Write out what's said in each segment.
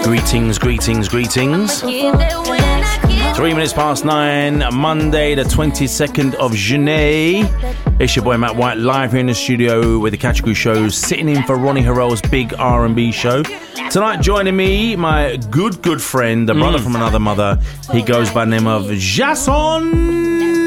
Greetings. 3 minutes past 9, Monday the 22nd of July. It's your boy Matt White live here in the studio with the Catch a Groove Show, sitting in for Ronnie Harrell's big R&B show. Tonight joining me, my good friend, the brother from another mother. He goes by the name of Jason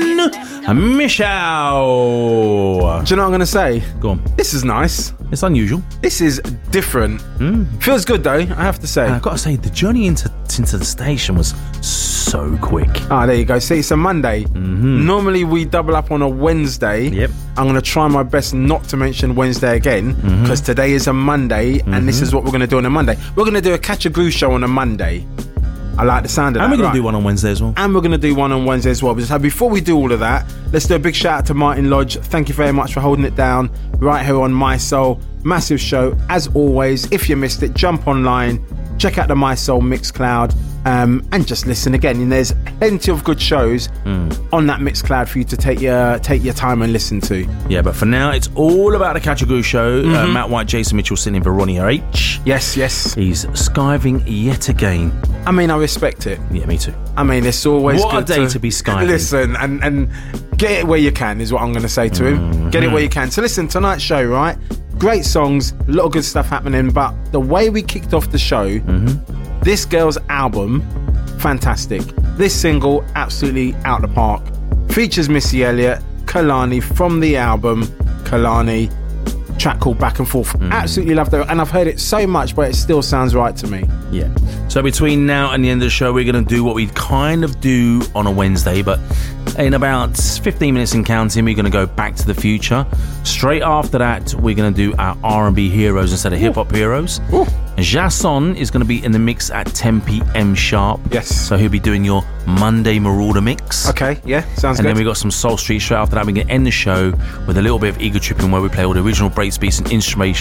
Michel. Do you know what I'm going to say? Go on. This is nice. It's unusual. This is different. Feels good though, I have to say. And I've got to say, the journey into the station was so quick. Ah, there you go. See, it's a Monday. Normally we double up on a Wednesday. Yep. I'm going to try my best not to mention Wednesday again, because today is a Monday, and this is what we're going to do on a Monday. We're going to do a Catch a Groove Show on a Monday. I like the sound of that. And we're going to do one on Wednesday as well. And we're going to do one on Wednesday as well. So before we do all of that, let's do a big shout out to Martin Lodge. Thank you very much for holding it down right here on My Soul. Massive show. As always, if you missed it, jump online, check out the My Soul Mixcloud, and just listen again. And there's plenty of good shows on that Mixcloud for you to take your time and listen to. Yeah, but for now, it's all about the Catch a Groove Show. Matt White, Jason Mitchell sitting in for Ronnie H. Yes. He's skiving yet again. I mean, I respect it. Yeah, me too. I mean, it's always what good a day to be skiving. Listen, and get it where you can is what I'm going to say to him. Get it where you can. So listen, tonight's show, right? Great songs, a lot of good stuff happening, but the way we kicked off the show, this girl's album, fantastic. This single, absolutely out the park. Features Missy Elliott, Kehlani from the album Kehlani, track called Back and Forth. Absolutely love that, and I've heard it so much, but it still sounds right to me. Yeah. So between now and the end of the show, we're going to do what we kind of do on a Wednesday, but in about 15 minutes and counting, we're going to go back to the future. Straight after that, we're going to do our R&B heroes instead of hip-hop heroes. Jason is going to be in the mix at 10 p.m. sharp. Yes. So he'll be doing your Monday Marauder mix. Okay, yeah, sounds good. And then we've got some Soul Street. Straight after that, we're going to end the show with a little bit of Ego Tripping, where we play all the original breaks, beats and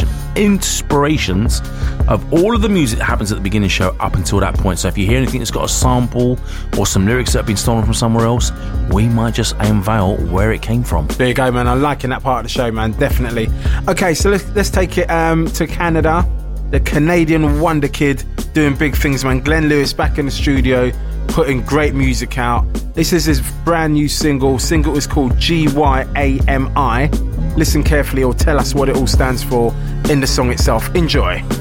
inspirations of all of the music that happens at the beginning of the show up until that point. So if you hear anything that's got a sample or some lyrics that have been stolen from somewhere else, we might just unveil where it came from. There you go, man. I'm liking that part of the show, man. Definitely. Okay, so let's take it to Canada. The Canadian Wonder Kid doing big things, man. Glenn Lewis back in the studio, putting great music out. This is his brand new single. Single is called GYAMI. Listen carefully, or tell us what it all stands for in the song itself. Enjoy.